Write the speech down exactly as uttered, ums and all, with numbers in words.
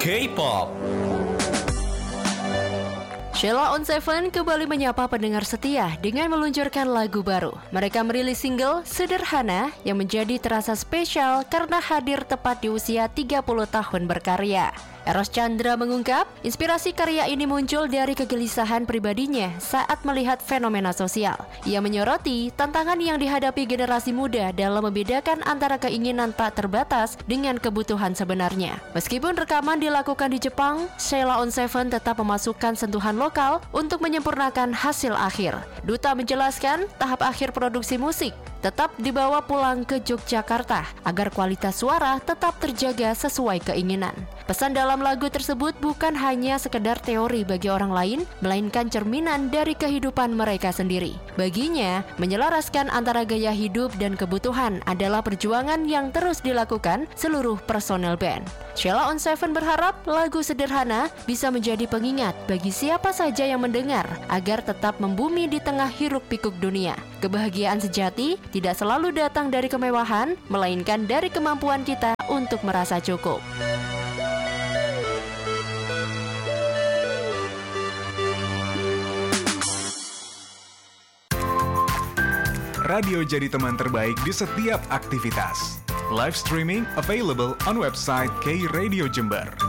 K-pop. Sheila on Seven kembali menyapa pendengar setia dengan meluncurkan lagu baru. Mereka merilis single Sederhana yang menjadi terasa spesial karena hadir tepat di usia tiga puluh tahun berkarya. Eros Chandra mengungkap, inspirasi karya ini muncul dari kegelisahan pribadinya saat melihat fenomena sosial. Ia menyoroti tantangan yang dihadapi generasi muda dalam membedakan antara keinginan tak terbatas dengan kebutuhan sebenarnya. Meskipun rekaman dilakukan di Jepang, Sheila on Seven tetap memasukkan sentuhan lokal untuk menyempurnakan hasil akhir. Duta menjelaskan, tahap akhir produksi musik tetap dibawa pulang ke Yogyakarta agar kualitas suara tetap terjaga sesuai keinginan. Pesan dalam lagu tersebut bukan hanya sekedar teori bagi orang lain, melainkan cerminan dari kehidupan mereka sendiri. Baginya, menyelaraskan antara gaya hidup dan kebutuhan adalah perjuangan yang terus dilakukan seluruh personel band. Sheila on Seven berharap lagu Sederhana bisa menjadi pengingat bagi siapa saja yang mendengar agar tetap membumi di tengah hiruk-pikuk dunia. Kebahagiaan sejati tidak selalu datang dari kemewahan, melainkan dari kemampuan kita untuk merasa cukup. Radio jadi teman terbaik di setiap aktivitas. Live streaming available on website K Radio Jember.